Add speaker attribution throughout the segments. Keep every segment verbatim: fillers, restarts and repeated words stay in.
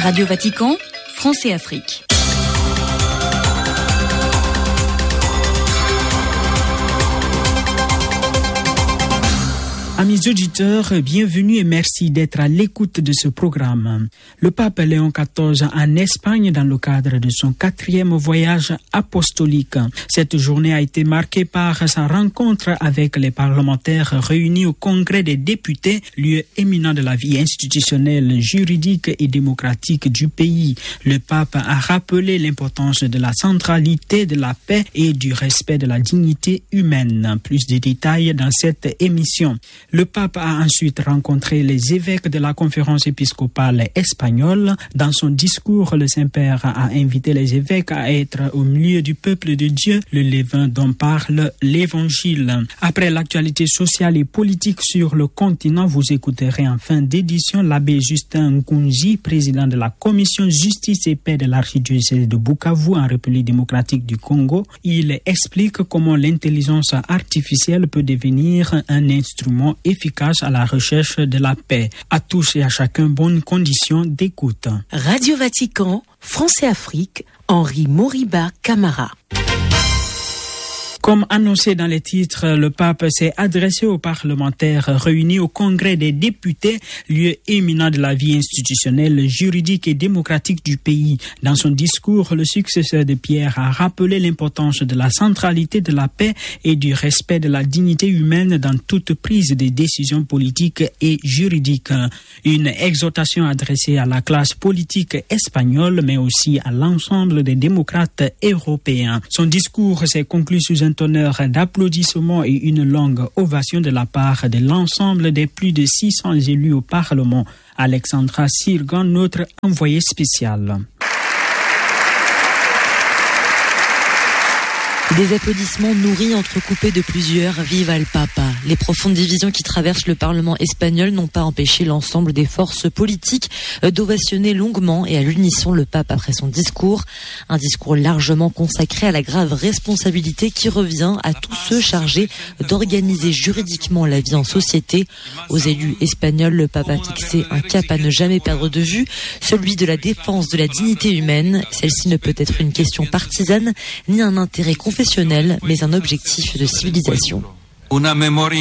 Speaker 1: Radio Vatican, France et Afrique.
Speaker 2: Amis auditeurs, bienvenue et merci d'être à l'écoute de ce programme. Le pape Léon quatorze en Espagne dans le cadre de son quatrième voyage apostolique. Cette journée a été marquée par sa rencontre avec les parlementaires réunis au Congrès des députés, lieu éminent de la vie institutionnelle, juridique et démocratique du pays. Le pape a rappelé l'importance de la centralité de la paix et du respect de la dignité humaine. Plus de détails dans cette émission. Le pape a ensuite rencontré les évêques de la conférence épiscopale espagnole. Dans son discours, le Saint-Père a invité les évêques à être au milieu du peuple de Dieu, le levain dont parle l'Évangile. Après l'actualité sociale et politique sur le continent, vous écouterez en fin d'édition l'abbé Justin Nkunzi, président de la commission Justice et Paix de l'archidiocèse de Bukavu en République démocratique du Congo. Il explique comment l'intelligence artificielle peut devenir un instrument efficace à la recherche de la paix. À tous et à chacun, bonnes conditions d'écoute.
Speaker 3: Radio Vatican, France et Afrique, Henri Moriba Camara.
Speaker 2: Comme annoncé dans les titres, le pape s'est adressé aux parlementaires réunis au Congrès des députés, lieu éminent de la vie institutionnelle, juridique et démocratique du pays. Dans son discours, le successeur de Pierre a rappelé l'importance de la centralité de la paix et du respect de la dignité humaine dans toute prise de décisions politiques et juridiques. Une exhortation adressée à la classe politique espagnole, mais aussi à l'ensemble des démocrates européens. Son discours s'est conclu sous un honneur d'applaudissements et une longue ovation de la part de l'ensemble des plus de six cents élus au Parlement. Alexandra Sirgan, notre envoyée spéciale.
Speaker 4: Des applaudissements nourris entrecoupés de plusieurs « Viva el Papa ». Les profondes divisions qui traversent le Parlement espagnol n'ont pas empêché l'ensemble des forces politiques d'ovationner longuement et à l'unisson le pape après son discours. Un discours largement consacré à la grave responsabilité qui revient à tous ceux chargés d'organiser juridiquement la vie en société. Aux élus espagnols, le pape a fixé un cap à ne jamais perdre de vue, celui de la défense de la dignité humaine. Celle-ci ne peut être une question partisane ni un intérêt confessionnel, mais un objectif de civilisation. La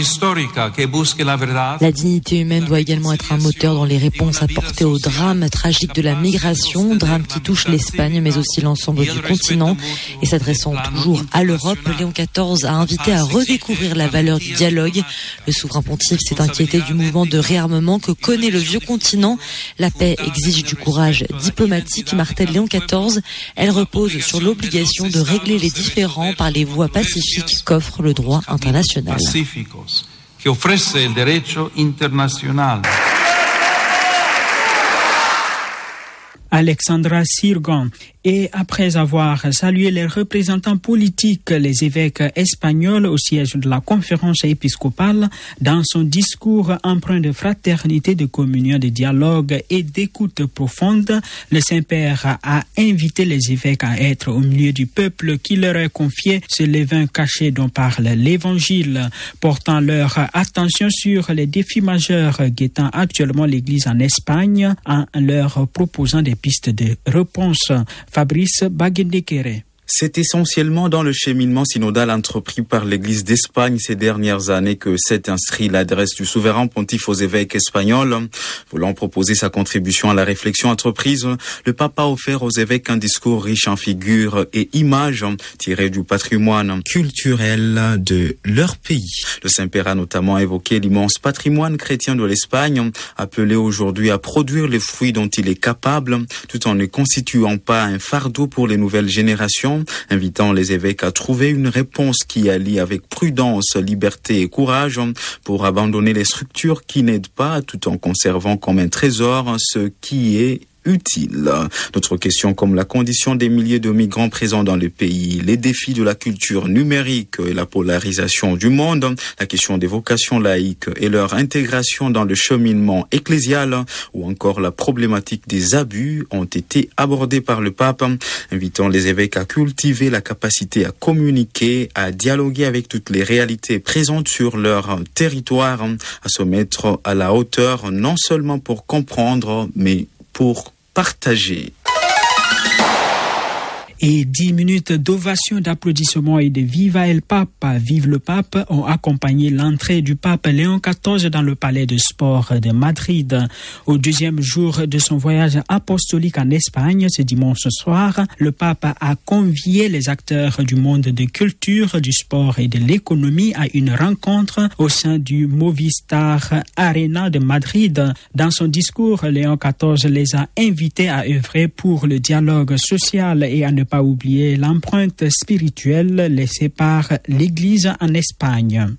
Speaker 4: dignité humaine doit également être un moteur dans les réponses apportées au drame tragique de la migration, drame qui touche l'Espagne mais aussi l'ensemble du continent. Et s'adressant toujours à l'Europe, Léon quatorze a invité à redécouvrir la valeur du dialogue. Le souverain pontife s'est inquiété du mouvement de réarmement que connaît le vieux continent. La paix exige du courage diplomatique, martèle Léon quatorze. Elle repose sur l'obligation de régler les différends par les voies pacifiques qu'offre le droit international.
Speaker 5: Pacíficos que ofrece el derecho internacional.
Speaker 2: Alexandra Sirgan. Et après avoir salué les représentants politiques, les évêques espagnols au siège de la conférence épiscopale, dans son discours empreint de fraternité, de communion, de dialogue et d'écoute profonde, le Saint-Père a invité les évêques à être au milieu du peuple qui leur est confié ce levain caché dont parle l'Évangile, portant leur attention sur les défis majeurs guettant actuellement l'Église en Espagne, en leur proposant des pistes de réponse. Fabrice Baguendekere.
Speaker 6: C'est essentiellement dans le cheminement synodal entrepris par l'Église d'Espagne ces dernières années que s'est inscrit l'adresse du souverain pontife aux évêques espagnols. Voulant proposer sa contribution à la réflexion entreprise, le pape a offert aux évêques un discours riche en figures et images tirées du patrimoine culturel de leur pays. Le Saint-Père a notamment évoqué l'immense patrimoine chrétien de l'Espagne, appelé aujourd'hui à produire les fruits dont il est capable, tout en ne constituant pas un fardeau pour les nouvelles générations, invitant les évêques à trouver une réponse qui allie avec prudence, liberté et courage pour abandonner les structures qui n'aident pas tout en conservant comme un trésor ce qui est utile. D'autres questions comme la condition des milliers de migrants présents dans le pays, les défis de la culture numérique et la polarisation du monde, la question des vocations laïques et leur intégration dans le cheminement ecclésial ou encore la problématique des abus ont été abordées par le pape, invitant les évêques à cultiver la capacité à communiquer, à dialoguer avec toutes les réalités présentes sur leur territoire, à se mettre à la hauteur non seulement pour comprendre mais pour partagée.
Speaker 2: Et dix minutes d'ovation, d'applaudissements et de Viva el Papa, vive le pape, ont accompagné l'entrée du pape Léon quatorze dans le palais de sport de Madrid. Au deuxième jour de son voyage apostolique en Espagne, ce dimanche soir, le pape a convié les acteurs du monde de culture, du sport et de l'économie à une rencontre au sein du Movistar Arena de Madrid. Dans son discours, Léon quatorze les a invités à œuvrer pour le dialogue social et à ne pas oublier l'empreinte spirituelle laissée par l'Église en Espagne.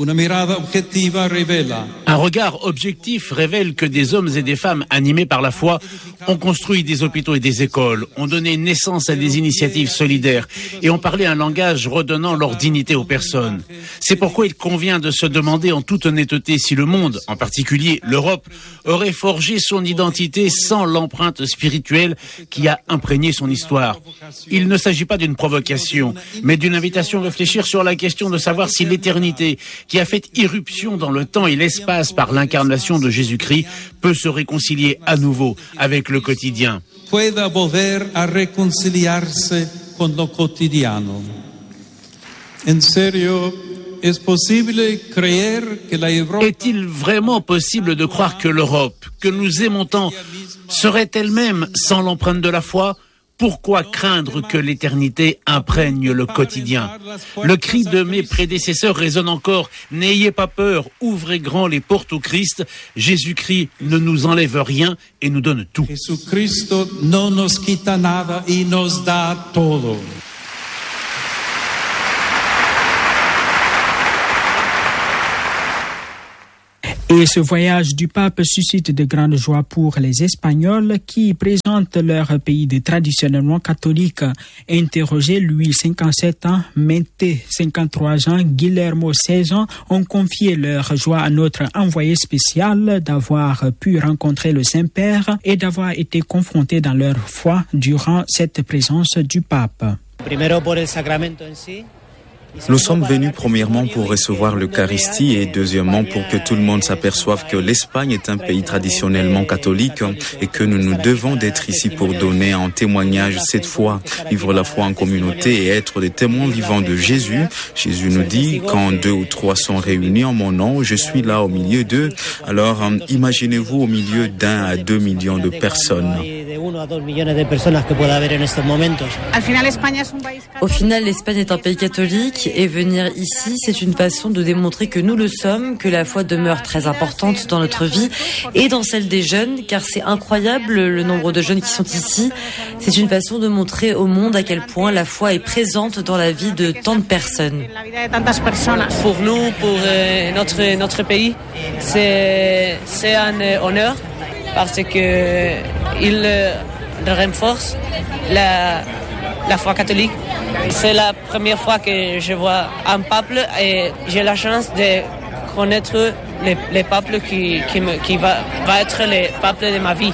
Speaker 7: Un regard objectif révèle que des hommes et des femmes animés par la foi ont construit des hôpitaux et des écoles, ont donné naissance à des initiatives solidaires et ont parlé un langage redonnant leur dignité aux personnes. C'est pourquoi il convient de se demander en toute honnêteté si le monde, en particulier l'Europe, aurait forgé son identité sans l'empreinte spirituelle qui a imprégné son histoire. Il ne s'agit pas d'une provocation, mais d'une invitation à réfléchir sur la question de savoir si l'éternité, qui a fait irruption dans le temps et l'espace par l'incarnation de Jésus-Christ, peut se réconcilier à nouveau avec le quotidien.
Speaker 5: Pueda volver a reconciliarse con lo cotidiano. En serio, es posible creer que la Europa...
Speaker 7: Est-il vraiment possible de croire que l'Europe, que nous aimons tant, serait elle-même sans l'empreinte de la foi ? Pourquoi craindre que l'éternité imprègne le quotidien ? Le cri de mes prédécesseurs résonne encore. N'ayez pas peur, ouvrez grand les portes au Christ. Jésus-Christ ne nous enlève rien et nous donne tout.
Speaker 5: Jesucristo no nos quita nada y nos da todo.
Speaker 2: Et ce voyage du pape suscite de grandes joies pour les Espagnols qui présentent leur pays de traditionnellement catholique. Interrogé, Louis, cinquante-sept ans, Mété, cinquante-trois ans, Guillermo, seize ans, ont confié leur joie à notre envoyé spécial d'avoir pu rencontrer le Saint-Père et d'avoir été confrontés dans leur foi durant cette présence du pape.
Speaker 6: Nous sommes venus premièrement pour recevoir l'Eucharistie et deuxièmement pour que tout le monde s'aperçoive que l'Espagne est un pays traditionnellement catholique et que nous nous devons d'être ici pour donner en témoignage cette foi, vivre la foi en communauté et être des témoins vivants de Jésus. Jésus nous dit, quand deux ou trois sont réunis en mon nom, je suis là au milieu d'eux. Alors imaginez-vous au milieu d'un à deux millions de personnes.
Speaker 4: Au final, l'Espagne est un pays catholique et venir ici, c'est une façon de démontrer que nous le sommes, que la foi demeure très importante dans notre vie et dans celle des jeunes, car c'est incroyable le nombre de jeunes qui sont ici. C'est une façon de montrer au monde à quel point la foi est présente dans la vie de tant de personnes.
Speaker 8: Pour nous, pour euh, notre, notre pays, c'est, c'est un honneur parce que il renforce la, la foi catholique. C'est la première fois que je vois un peuple et j'ai la chance de connaître les, les peuples qui, qui, me, qui va, va être les peuples de ma vie.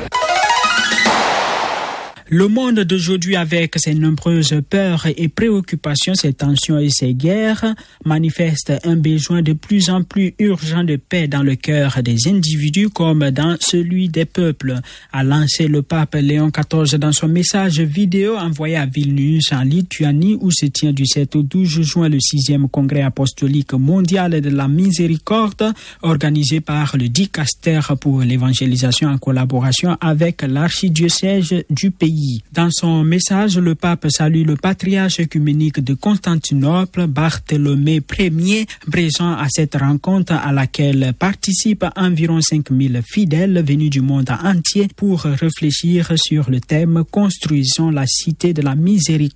Speaker 2: Le monde d'aujourd'hui, avec ses nombreuses peurs et préoccupations, ses tensions et ses guerres, manifeste un besoin de plus en plus urgent de paix dans le cœur des individus comme dans celui des peuples, a lancé le pape Léon quatorze dans son message vidéo envoyé à Vilnius en Lituanie où se tient du sept au douze juin le sixième congrès apostolique mondial de la miséricorde organisé par le Dicaster pour l'évangélisation en collaboration avec l'archidiocèse du pays. Dans son message, le pape salue le patriarche œcuménique de Constantinople, Bartholomé Ier, présent à cette rencontre à laquelle participent environ cinq mille fidèles venus du monde entier pour réfléchir sur le thème « Construisons la cité de la miséricorde ».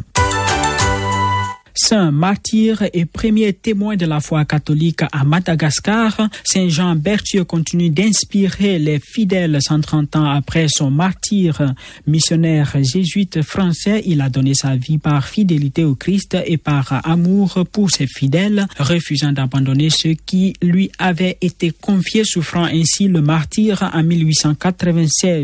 Speaker 2: Saint martyr et premier témoin de la foi catholique à Madagascar, Saint Jean Berthieu continue d'inspirer les fidèles cent trente ans après son martyre. Missionnaire jésuite français, il a donné sa vie par fidélité au Christ et par amour pour ses fidèles, refusant d'abandonner ce qui lui avait été confié, souffrant ainsi le martyre en mille huit cent quatre-vingt-seize.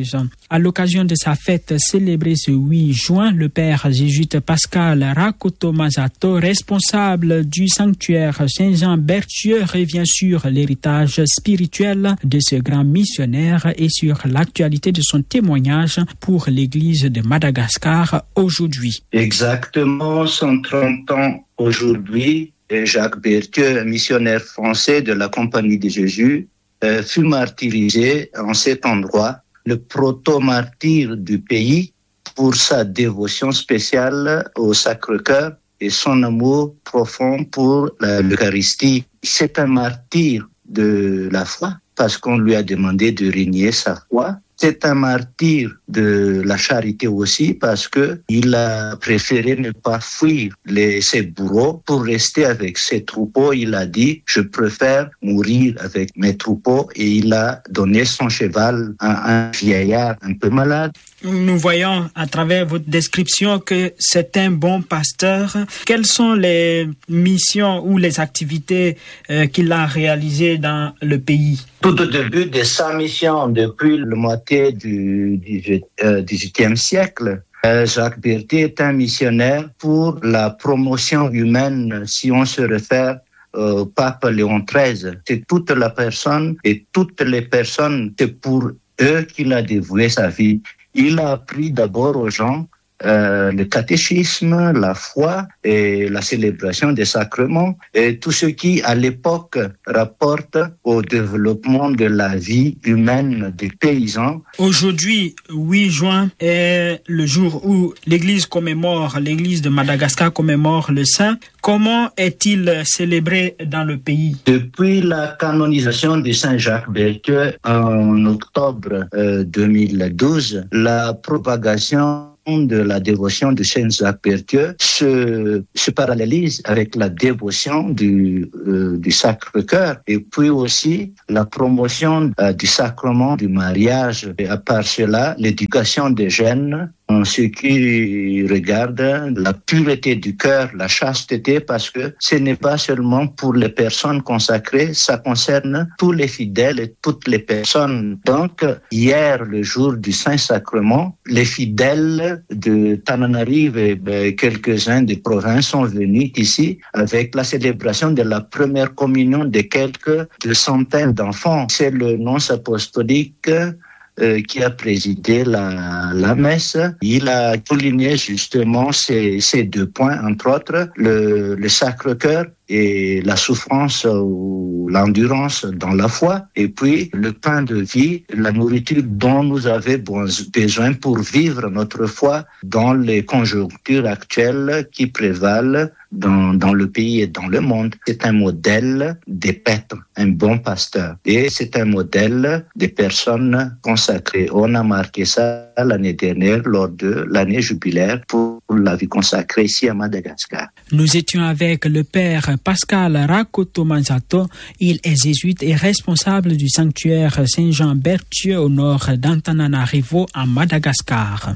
Speaker 2: À l'occasion de sa fête célébrée ce huit juin, le père jésuite Pascal Rakotomasato, responsable du sanctuaire Saint-Jean-Berthieu, revient sur l'héritage spirituel de ce grand missionnaire et sur l'actualité de son témoignage pour l'Église de Madagascar aujourd'hui.
Speaker 9: Exactement cent trente ans aujourd'hui, Jacques Berthieu, missionnaire français de la Compagnie de Jésus, euh, fut martyrisé en cet endroit, le proto-martyr du pays, pour sa dévotion spéciale au Sacré-Cœur et son amour profond pour l'Eucharistie. C'est un martyr de la foi parce qu'on lui a demandé de régner sa foi. C'est un martyr de la charité aussi parce que il a préféré ne pas fuir les, ses bourreaux pour rester avec ses troupeaux. Il a dit, je préfère mourir avec mes troupeaux, et il a donné son cheval à un vieillard un peu malade.
Speaker 2: Nous voyons à travers votre description que c'est un bon pasteur. Quelles sont les missions ou les activités euh, qu'il a réalisées dans le pays?
Speaker 9: Tout au début de sa mission, depuis la moitié du dix-huitième siècle, euh, Jacques Berthieu est un missionnaire pour la promotion humaine, si on se réfère au pape Léon treize. C'est toute la personne et toutes les personnes, c'est pour eux qu'il a dévoué sa vie. Il a appris d'abord aux gens euh, le catéchisme, la foi et la célébration des sacrements, et tout ce qui, à l'époque, rapporte au développement de la vie humaine des paysans.
Speaker 2: Aujourd'hui, huit juin, est le jour où l'Église commémore, l'Église de Madagascar commémore le saint. Comment est-il célébré dans le pays?
Speaker 9: Depuis la canonisation de Saint Jacques Berthieu en octobre euh, deux mille douze, la propagation de la dévotion de Saint Jacques Berthieu se, se parallélise avec la dévotion du, euh, du Sacré-Cœur, et puis aussi la promotion euh, du sacrement du mariage. Et à part cela, l'éducation des jeunes en ce qui regarde la pureté du cœur, la chasteté, parce que ce n'est pas seulement pour les personnes consacrées, ça concerne tous les fidèles et toutes les personnes. Donc, hier, le jour du Saint-Sacrement, les fidèles de Tananarive et ben, quelques-uns des provinces sont venus ici avec la célébration de la première communion de quelques de centaines d'enfants. C'est le nonce apostolique Euh, qui a présidé la, la messe. Il a souligné justement ces, ces deux points, entre autres, le, le Sacré-Cœur et la souffrance ou l'endurance dans la foi, et puis le pain de vie, la nourriture dont nous avons besoin pour vivre notre foi dans les conjonctures actuelles qui prévalent dans, dans le pays et dans le monde. C'est un modèle des pêtres, un bon pasteur, et c'est un modèle des personnes consacrées. On a marqué ça l'année dernière lors de l'année jubilaire pour la vie consacrée ici à Madagascar.
Speaker 2: Nous étions avec le père Pascal Rakotomasato. Il est jésuite et responsable du sanctuaire Saint-Jean-Berthieu au nord d'Antananarivo à Madagascar.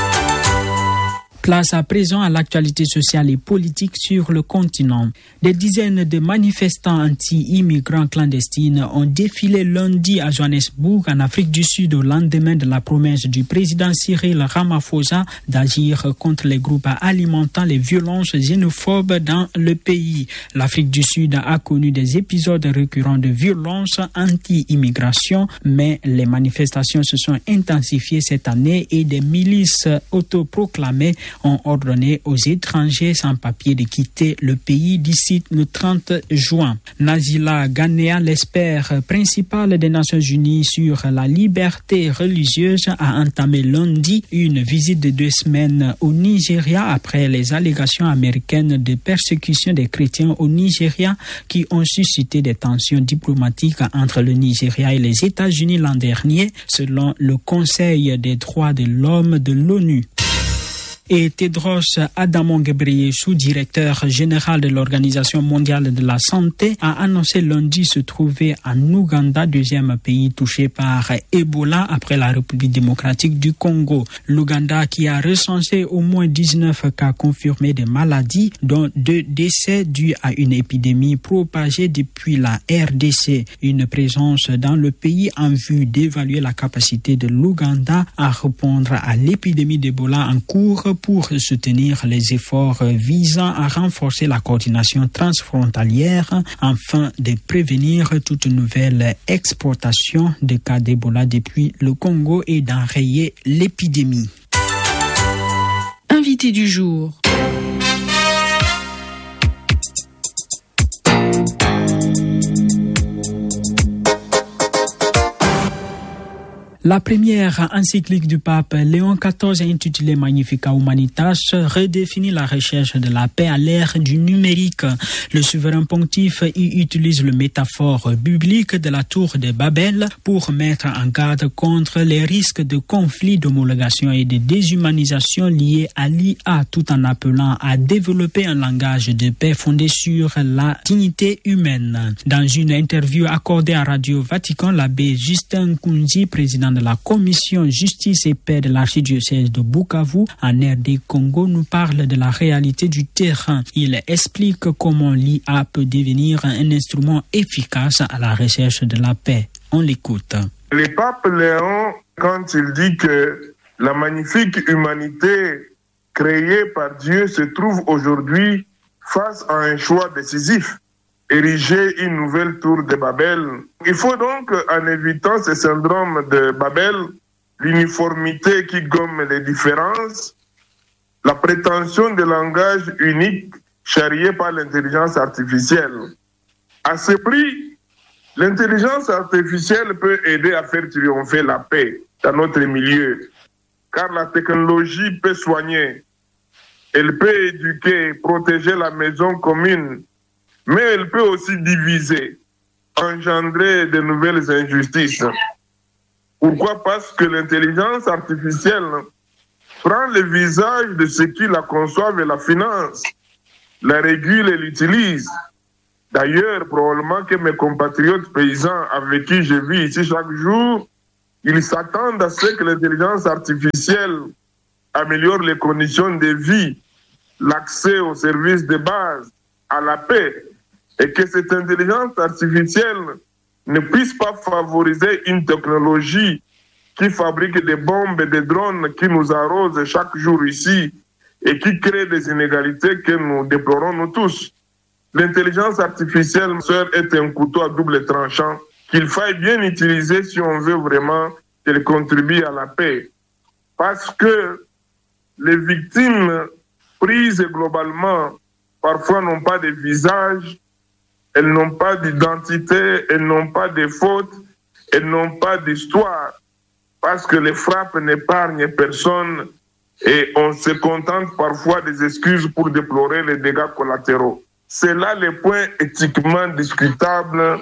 Speaker 2: Place à présent à l'actualité sociale et politique sur le continent. Des dizaines de manifestants anti-immigrants clandestines ont défilé lundi à Johannesburg, en Afrique du Sud, au lendemain de la promesse du président Cyril Ramaphosa d'agir contre les groupes alimentant les violences xénophobes dans le pays. L'Afrique du Sud a connu des épisodes récurrents de violences anti-immigration, mais les manifestations se sont intensifiées cette année et des milices autoproclamées ont ordonné aux étrangers sans papier de quitter le pays d'ici le trente juin. Nazila Ghanea, l'expert principal des Nations Unies sur la liberté religieuse, a entamé lundi une visite de deux semaines au Nigeria après les allégations américaines de persécution des chrétiens au Nigeria qui ont suscité des tensions diplomatiques entre le Nigeria et les États-Unis l'an dernier, selon le Conseil des droits de l'homme de l'ONU. Et Tedros Adhanom Ghebreyesus, directeur général de l'Organisation mondiale de la santé, a annoncé lundi se trouver en Ouganda, deuxième pays touché par Ebola après la République démocratique du Congo. L'Ouganda qui a recensé au moins dix-neuf cas confirmés de maladies, dont deux décès dus à une épidémie propagée depuis la R D C. Une présence dans le pays en vue d'évaluer la capacité de l'Ouganda à répondre à l'épidémie d'Ebola en cours pour soutenir les efforts visant à renforcer la coordination transfrontalière afin de prévenir toute nouvelle exportation de cas d'Ebola depuis le Congo et d'enrayer l'épidémie.
Speaker 1: Invité du jour.
Speaker 2: La première encyclique du pape Léon quatorze intitulée Magnificat Humanitas redéfinit la recherche de la paix à l'ère du numérique. Le souverain pontife y utilise le métaphore biblique de la tour de Babel pour mettre en garde contre les risques de conflits, d'homologation et de déshumanisation liés à l'I A, tout en appelant à développer un langage de paix fondé sur la dignité humaine. Dans une interview accordée à Radio Vatican, l'abbé Justin Nkunzi, président de la commission Justice et Paix de l'archidiocèse de Bukavu en R D Congo, nous parle de la réalité du terrain. Il explique comment l'I A peut devenir un instrument efficace à la recherche de la paix. On l'écoute.
Speaker 10: Le pape Léon, quand il dit que la magnifique humanité créée par Dieu se trouve aujourd'hui face à un choix décisif, ériger une nouvelle tour de Babel. Il faut donc, en évitant ce syndrome de Babel, l'uniformité qui gomme les différences, la prétention de langage unique charriée par l'intelligence artificielle. À ce prix, l'intelligence artificielle peut aider à faire triompher la paix dans notre milieu, car la technologie peut soigner, elle peut éduquer, protéger la maison commune, mais elle peut aussi diviser, engendrer de nouvelles injustices. Pourquoi? Parce que l'intelligence artificielle prend le visage de ceux qui la conçoivent et la financent, la régule et l'utilise. D'ailleurs, probablement que mes compatriotes paysans avec qui je vis ici chaque jour, ils s'attendent à ce que l'intelligence artificielle améliore les conditions de vie, l'accès aux services de base, à la paix, et que cette intelligence artificielle ne puisse pas favoriser une technologie qui fabrique des bombes et des drones qui nous arrosent chaque jour ici et qui crée des inégalités que nous déplorons nous tous. L'intelligence artificielle, sœur, est un couteau à double tranchant qu'il faille bien utiliser si on veut vraiment qu'elle contribue à la paix. Parce que les victimes prises globalement parfois n'ont pas de visage, elles n'ont pas d'identité, elles n'ont pas de fautes, elles n'ont pas d'histoire, parce que les frappes n'épargnent personne et on se contente parfois des excuses pour déplorer les dégâts collatéraux. C'est là le point éthiquement discutable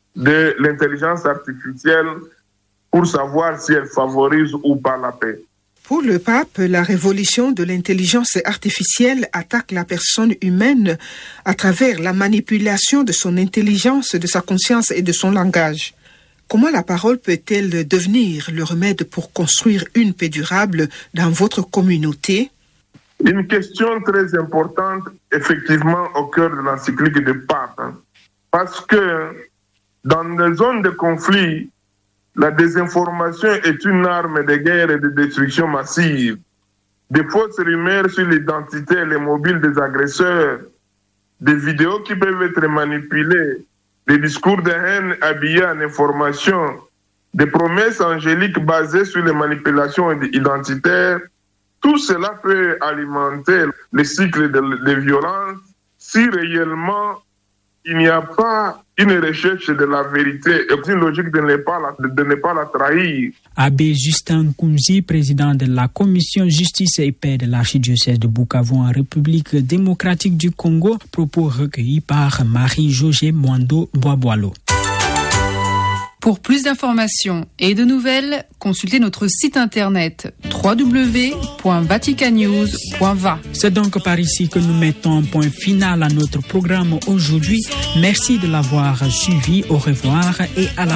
Speaker 10: de l'intelligence artificielle pour savoir si elle favorise ou pas la paix.
Speaker 11: Pour le pape, la révolution de l'intelligence artificielle attaque la personne humaine à travers la manipulation de son intelligence, de sa conscience et de son langage. Comment la parole peut-elle devenir le remède pour construire une paix durable dans votre communauté?
Speaker 10: Une question très importante, effectivement, au cœur de l'encyclique du pape. Parce que dans les zones de conflit, la désinformation est une arme de guerre et de destruction massive. Des fausses rumeurs sur l'identité et les mobiles des agresseurs, des vidéos qui peuvent être manipulées, des discours de haine habillés en information, des promesses angéliques basées sur les manipulations identitaires, tout cela peut alimenter le cycle de, de violence si réellement il n'y a pas une recherche de la vérité et une logique de ne pas la, de ne pas la trahir.
Speaker 2: Abbé Justin Nkunzi, président de la commission Justice et Paix de l'archidiocèse de Bukavu en République démocratique du Congo, propos recueillis par Marie-Josée Mwando Boaboalo.
Speaker 12: Pour plus d'informations et de nouvelles, consultez notre site internet w w w point vatican news point v a.
Speaker 2: C'est donc par ici que nous mettons un point final à notre programme aujourd'hui. Merci de l'avoir suivi. Au revoir et à la